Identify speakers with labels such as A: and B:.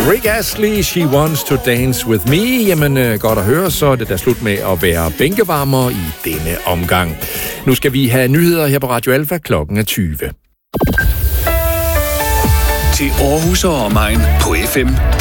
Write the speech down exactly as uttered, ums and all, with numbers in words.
A: Rick Astley, She Wants to Dance With Me. Jamen, øh, godt at høre, så er det da slut med at være bænkevarmer i denne omgang. Nu skal vi have nyheder her på Radio Alfa. Klokken er tyve.
B: Til Aarhus og omegn på F M.